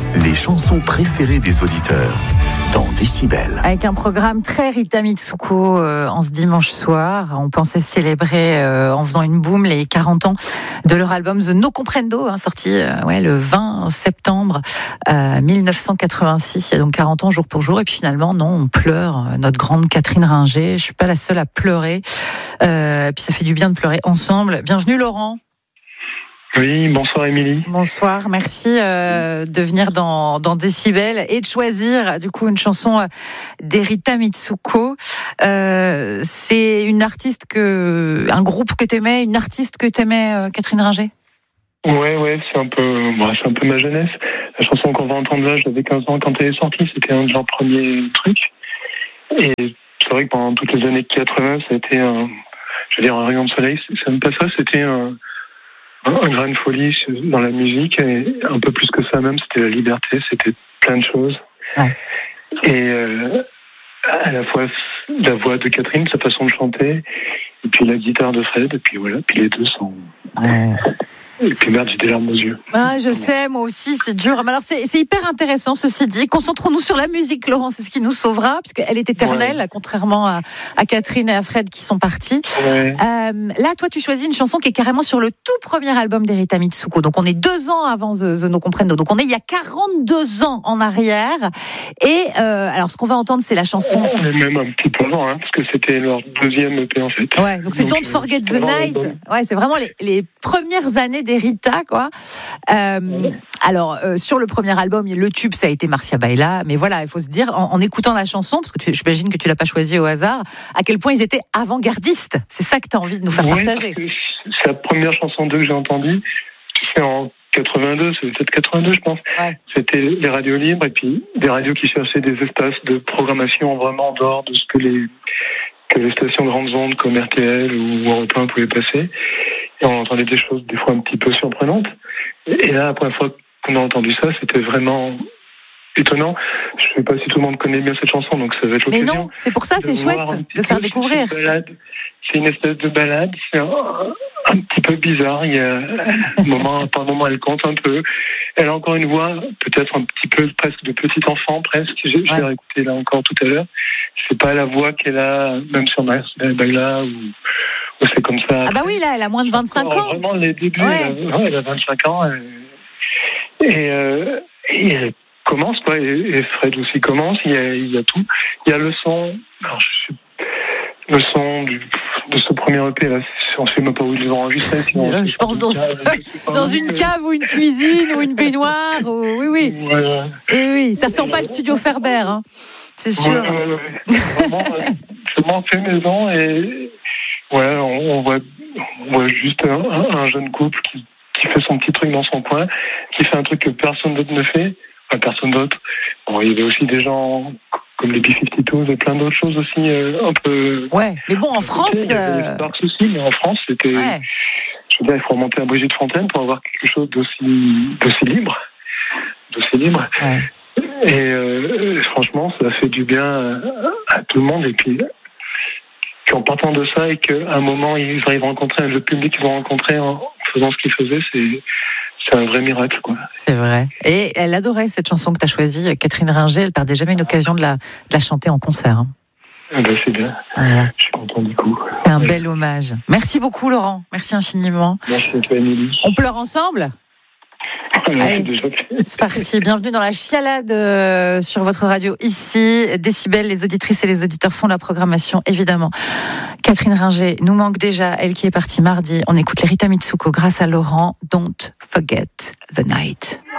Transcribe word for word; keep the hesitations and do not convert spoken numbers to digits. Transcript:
les chansons préférées des auditeurs dans Décibel. Avec un programme très Rita Mitsuko euh, en ce dimanche soir. On pensait célébrer euh, en faisant une boum les quarante ans de leur album The No Comprendo, hein, sorti euh, ouais, le vingt septembre euh, dix-neuf cent quatre-vingt-six. Il y a donc quarante ans jour pour jour. Et puis finalement, non, on pleure. Notre grande Catherine Ringer. Je suis pas la seule à pleurer. Euh, et puis ça fait du bien de pleurer ensemble. Bienvenue Laurent. Oui, bonsoir Émilie. Bonsoir, merci euh, de venir dans, dans Décibel et de choisir du coup une chanson d'Rita Mitsuko. Euh, c'est une artiste que, un groupe que t'aimais, une artiste que t'aimais, euh, Catherine Ringer. Ouais, ouais, c'est un peu, bon, c'est un peu ma jeunesse. La chanson qu'on va entendre là, j'avais quinze ans quand elle est sortie, c'était un de leurs premiers trucs. Et c'est vrai que pendant toutes les années quatre-vingts, ça a été un, je veux dire, un rayon de soleil. C'est même pas ça, c'était un un grain de folie dans la musique, et un peu plus que ça même, c'était la liberté, c'était plein de choses. Ouais. Et euh, à la fois la voix de Catherine, sa façon de chanter, et puis la guitare de Fred, et puis voilà, puis les deux sont... Ouais. Et puis merde, j'ai des larmes aux yeux. Ah, je sais, moi aussi, c'est dur. Mais alors, c'est, c'est hyper intéressant, ceci dit. Concentrons-nous sur la musique, Laurent, c'est ce qui nous sauvera, puisqu'elle est éternelle, ouais. Contrairement à, à Catherine et à Fred qui sont partis. Ouais. Euh, là, toi, tu choisis une chanson qui est carrément sur le tout premier album d'Rita Mitsuko. Donc, on est deux ans avant The, The No Comprendo. Donc, on est il y a quarante-deux ans en arrière. Et euh, alors, ce qu'on va entendre, c'est la chanson... On est même un petit peu avant, hein, parce que c'était leur deuxième E P, en fait. Ouais, donc c'est donc, Don't Forget the Night. Ouais, c'est vraiment les, les premières années Rita, quoi. Euh, alors, euh, sur le premier album, le tube, ça a été Marcia Baila, mais voilà, il faut se dire, en, en écoutant la chanson, parce que tu, j'imagine que tu l'as pas choisie au hasard, à quel point ils étaient avant-gardistes. C'est ça que tu as envie de nous faire oui, partager. C'est la première chanson d'eux que j'ai entendue. C'est en quatre-vingt-deux, c'est peut-être quatre-vingt-deux, je pense. Ouais. C'était les radios libres, et puis des radios qui cherchaient des espaces de programmation vraiment en dehors de ce que les, que les stations grandes ondes comme R T L ou Europe un pouvaient passer. Et on entendait des choses des fois un petit peu surprenantes. Et là, la première fois qu'on a entendu ça, c'était vraiment étonnant. Je ne sais pas si tout le monde connaît bien cette chanson, donc ça va être l'occasion. Mais non, c'est pour ça, c'est chouette de faire découvrir. C'est une, balade, c'est une espèce de balade, c'est un, un petit peu bizarre. Il y a un moment, par moment, elle compte un peu. Elle a encore une voix, peut-être un petit peu presque de petit enfant, presque. J'ai, ouais. j'ai réécouté là encore tout à l'heure. C'est pas la voix qu'elle a, même sur Marcia Baila ou... c'est comme ça. Ah bah oui, là, elle a moins de vingt-cinq ans. Vraiment, les débuts, ouais. elle, a, ouais, elle a vingt-cinq ans. Et, et, euh, et elle commence, quoi. Et, et Fred aussi commence. Il y, a, il y a tout. Il y a le son. Alors, je, le son du, de ce premier E P, là, on ne sait même pas où ils l'ont enregistré. Euh, je pense dans, cave, dans une mais... cave ou une cuisine ou une baignoire. Ou... Oui, oui. Ouais. Et oui, ça sent pas le studio Ferber, hein. C'est sûr. Ouais, ouais, ouais. Vraiment, vraiment fait maison et... Ouais, on, on, voit, on voit juste un, un jeune couple qui, qui fait son petit truc dans son coin, qui fait un truc que personne d'autre ne fait, enfin personne d'autre. Bon, il y avait aussi des gens comme les B cinquante-deux et plein d'autres choses aussi euh, un peu... Ouais, mais bon, en France... Il y avait les Sparks aussi, mais en France, c'était... Ouais. Je veux dire, il faut remonter à Brigitte Fontaine pour avoir quelque chose d'aussi, d'aussi libre. D'aussi libre. Ouais. Et euh, franchement, ça fait du bien à, à tout le monde, et puis... en partant de ça et qu'à un moment ils arrivent à rencontrer le public qu'ils vont rencontrer en faisant ce qu'ils faisaient, c'est, c'est un vrai miracle, quoi. C'est vrai. Et elle adorait cette chanson que tu as choisie, Catherine Ringer. Elle perdait jamais une occasion de la, de la chanter en concert. Hein. Eh ben, c'est bien. Voilà. Je suis content du coup. C'est un bel hommage. Merci beaucoup Laurent. Merci infiniment. Merci à toi, Émilie. On pleure ensemble ? Allez, c'est parti. Bienvenue dans la chialade euh, sur votre radio ici. Décibel, les auditrices et les auditeurs font la programmation, évidemment. Catherine Ringer nous manque déjà, elle qui est partie mardi. On écoute les Rita Mitsuko grâce à Laurent. Don't Forget the Night.